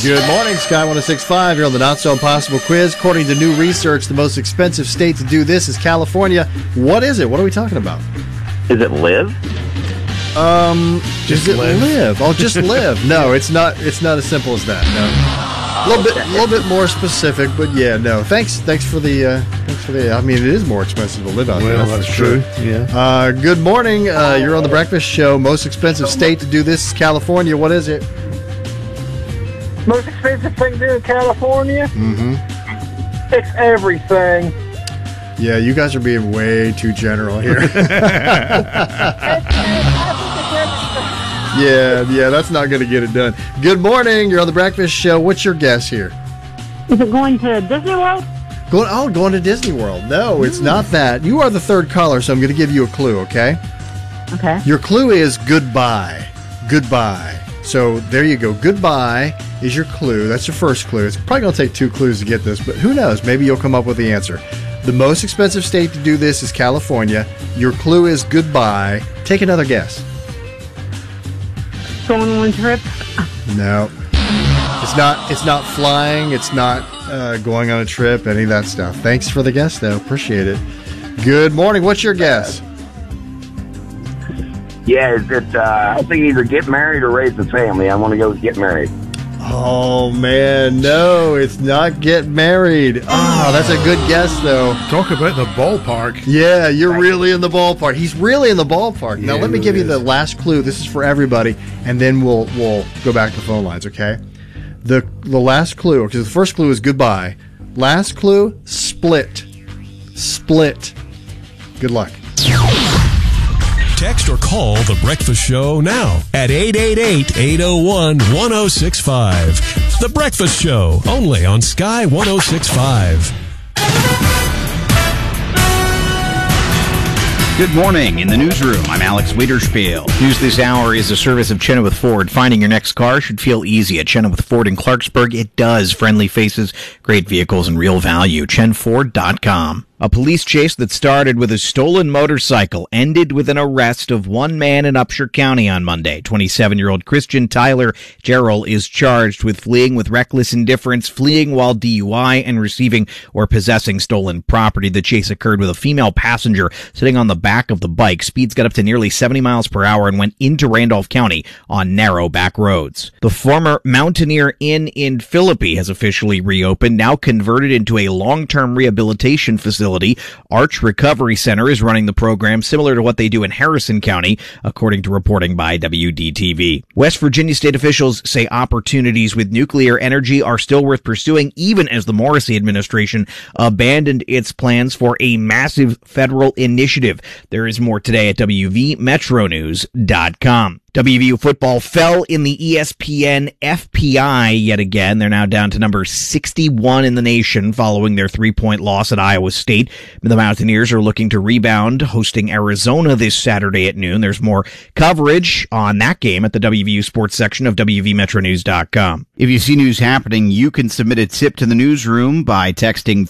Good morning, Sky 106.5. You're on the Not So Impossible quiz. According to new research, the most expensive state to do this is California. What is it? What are we talking about? Is it live? Is it live? Oh, just live. No, it's not. It's not as simple as that. No, a little bit more specific, but yeah, no. Thanks for the. I mean, it is more expensive to live out there. Well, that's true. Yeah. Good morning. You're on the Breakfast Show. Most expensive state to do this is California. What is it? Most expensive thing to do in California? Mm-hmm. It's everything. Yeah, you guys are being way too general here. Yeah, that's not going to get it done. Good morning. You're on the Breakfast Show. What's your guess here? Is it going to Disney World? Going to Disney World. No, it's not that. You are the third caller, so I'm going to give you a clue, okay? Okay. Your clue is goodbye. Goodbye. So there you go. Goodbye is your clue. That's your first clue. It's probably going to take 2 clues to get this, but who knows? Maybe you'll come up with the answer. The most expensive state to do this is California. Your clue is goodbye. Take another guess. Going on one trip? No. It's not flying. It's not going on a trip, any of that stuff. Thanks for the guess, though. Appreciate it. Good morning. What's your guess? Yeah, is it, I think either get married or raise a family. I want to go get married. Oh, man. No, it's not get married. Oh, that's a good guess, though. Talk about the ballpark. Yeah, you're really in the ballpark. He's really in the ballpark. Now, let me give you the last clue. This is for everybody, and then we'll go back to the phone lines, okay? The last clue, because the first clue is goodbye. Last clue, split. Split. Good luck. Text or call The Breakfast Show now at 888-801-1065. The Breakfast Show, only on Sky 106.5. Good morning. In the newsroom, I'm Alex Wiederspiel. News this hour is a service of Chenoweth Ford. Finding your next car should feel easy at Chenoweth Ford in Clarksburg. It does. Friendly faces, great vehicles, and real value. ChenFord.com. A police chase that started with a stolen motorcycle ended with an arrest of one man in Upshur County on Monday. 27-year-old Christian Tyler Gerald is charged with fleeing with reckless indifference, fleeing while DUI, and receiving or possessing stolen property. The chase occurred with a female passenger sitting on the back of the bike. Speeds got up to nearly 70 miles per hour and went into Randolph County on narrow back roads. The former Mountaineer Inn in Philippi has officially reopened, now converted into a long-term rehabilitation facility. Arch Recovery Center is running the program similar to what they do in Harrison County, according to reporting by WDTV. West Virginia state officials say opportunities with nuclear energy are still worth pursuing, even as the Morrissey administration abandoned its plans for a massive federal initiative. There is more today at WVMetronews.com. WVU football fell in the ESPN FPI yet again. They're now down to number 61 in the nation following their 3-point loss at Iowa State. The Mountaineers are looking to rebound, hosting Arizona this Saturday at noon. There's more coverage on that game at the WVU sports section of WVMetronews.com. If you see news happening, you can submit a tip to the newsroom by texting